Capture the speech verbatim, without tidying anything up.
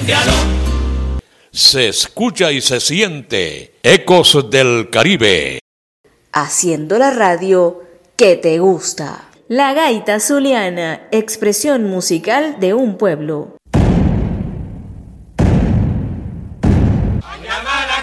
Se escucha y se siente Ecos del Caribe. Haciendo la radio que te gusta. La gaita zuliana, expresión musical de un pueblo.